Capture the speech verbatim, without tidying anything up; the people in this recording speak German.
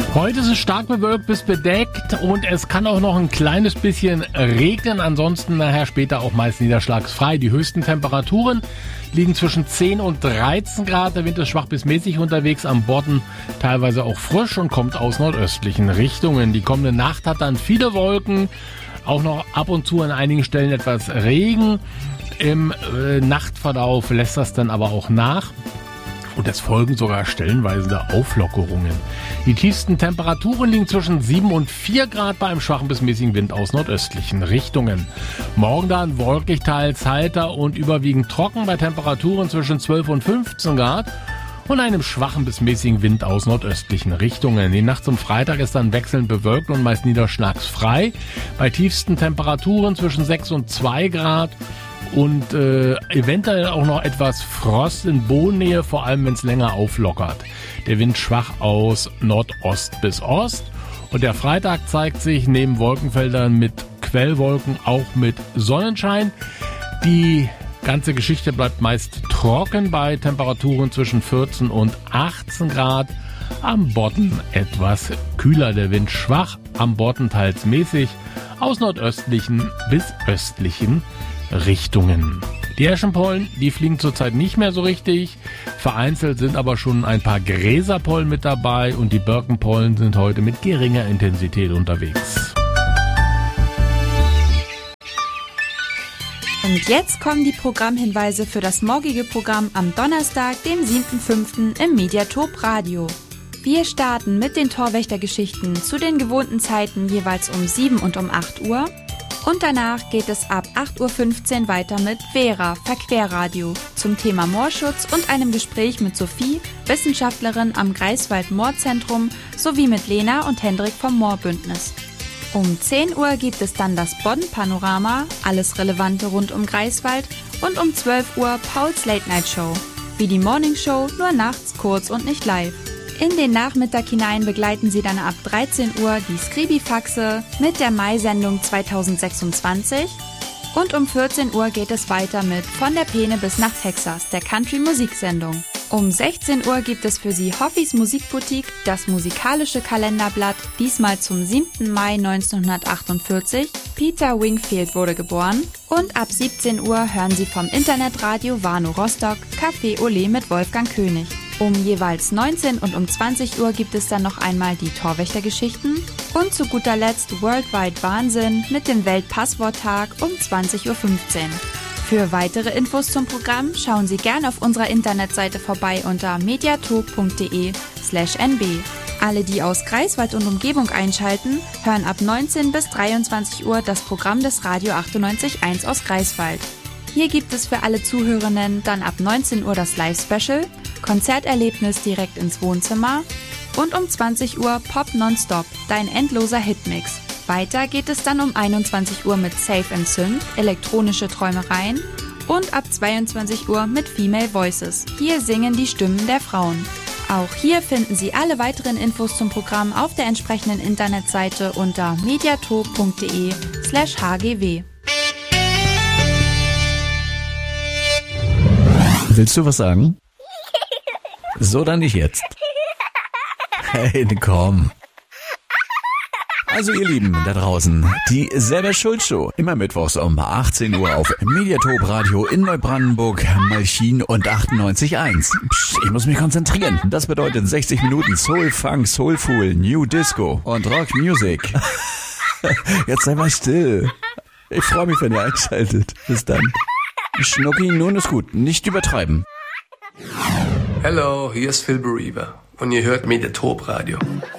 Heute ist es stark bewölkt bis bedeckt und es kann auch noch ein kleines bisschen regnen. Ansonsten nachher später auch meist niederschlagsfrei. Die höchsten Temperaturen liegen zwischen zehn und dreizehn Grad. Der Wind ist schwach bis mäßig unterwegs, am Bodden teilweise auch frisch und kommt aus nordöstlichen Richtungen. Die kommende Nacht hat dann viele Wolken, auch noch ab und zu an einigen Stellen etwas Regen. Im äh, Nachtverlauf lässt das dann aber auch nach. Und es folgen sogar stellenweise Auflockerungen. Die tiefsten Temperaturen liegen zwischen sieben und vier Grad bei einem schwachen bis mäßigen Wind aus nordöstlichen Richtungen. Morgen dann wolkig, teils heiter und überwiegend trocken bei Temperaturen zwischen zwölf und fünfzehn Grad und einem schwachen bis mäßigen Wind aus nordöstlichen Richtungen. Die Nacht zum Freitag ist dann wechselnd bewölkt und meist niederschlagsfrei. Bei tiefsten Temperaturen zwischen sechs und zwei Grad. Und äh, eventuell auch noch etwas Frost in Bodennähe, vor allem wenn es länger auflockert. Der Wind schwach aus Nordost bis Ost. Und der Freitag zeigt sich neben Wolkenfeldern mit Quellwolken auch mit Sonnenschein. Die ganze Geschichte bleibt meist trocken bei Temperaturen zwischen vierzehn und achtzehn Grad. Am Bodden etwas kühler, der Wind schwach, am Bodden teils mäßig, aus nordöstlichen bis östlichen Richtungen. Die Eschenpollen, die fliegen zurzeit nicht mehr so richtig. Vereinzelt sind aber schon ein paar Gräserpollen mit dabei und die Birkenpollen sind heute mit geringer Intensität unterwegs. Und jetzt kommen die Programmhinweise für das morgige Programm am Donnerstag, dem siebten fünften im Mediatop Radio. Wir starten mit den Torwächtergeschichten zu den gewohnten Zeiten jeweils um sieben und um acht Uhr. Und danach geht es ab acht Uhr fünfzehn weiter mit Vera, Verquerradio, zum Thema Moorschutz und einem Gespräch mit Sophie, Wissenschaftlerin am Greifswald Moorzentrum, sowie mit Lena und Hendrik vom Moorbündnis. Um zehn Uhr gibt es dann das Bodden-Panorama, alles Relevante rund um Greifswald, und um zwölf Uhr Pauls Late Night Show, wie die Morning Show, nur nachts, kurz und nicht live. In den Nachmittag hinein begleiten Sie dann ab dreizehn Uhr die Skribifaxe mit der Mai-Sendung zweitausendsechsundzwanzig und um vierzehn Uhr geht es weiter mit Von der Peene bis nach Texas, der Country-Musiksendung. Um sechzehn Uhr gibt es für Sie Hoffis Musikboutique, das musikalische Kalenderblatt, diesmal zum siebten Mai neunzehnhundertachtundvierzig. Peter Wingfield wurde geboren. Und ab siebzehn Uhr hören Sie vom Internetradio Warnow Rostock Café Olé mit Wolfgang König. Um jeweils neunzehn und um zwanzig Uhr gibt es dann noch einmal die Torwächtergeschichten und zu guter Letzt Worldwide Wahnsinn mit dem Weltpassworttag um zwanzig Uhr fünfzehn. Für weitere Infos zum Programm schauen Sie gerne auf unserer Internetseite vorbei unter mediatop.de slash nb. Alle, die aus Greifswald und Umgebung einschalten, hören ab neunzehn bis dreiundzwanzig Uhr das Programm des Radio achtundneunzig Komma eins aus Greifswald. Hier gibt es für alle Zuhörenden dann ab neunzehn Uhr das Live-Special, Konzerterlebnis direkt ins Wohnzimmer und um zwanzig Uhr Pop Nonstop, dein endloser Hitmix. Weiter geht es dann um einundzwanzig Uhr mit Safe and Synth, elektronische Träumereien und ab zweiundzwanzig Uhr mit Female Voices. Hier singen die Stimmen der Frauen. Auch hier finden Sie alle weiteren Infos zum Programm auf der entsprechenden Internetseite unter mediatop.de slash hgw. Willst du was sagen? So dann nicht jetzt. Hey, komm. Also ihr Lieben da draußen, die Selber Schuld Show, immer mittwochs um achtzehn Uhr auf Mediatop Radio in Neubrandenburg, Malchin und achtundneunzig Komma eins. Psst, ich muss mich konzentrieren. Das bedeutet sechzig Minuten Soul, Funk, Soulful, New Disco und Rock Music. Jetzt sei mal still. Ich freue mich, wenn ihr einschaltet. Bis dann. Schnucki, nun ist gut. Nicht übertreiben. Hallo, hier ist Phil Bereaver und ihr hört Mediatop Radio.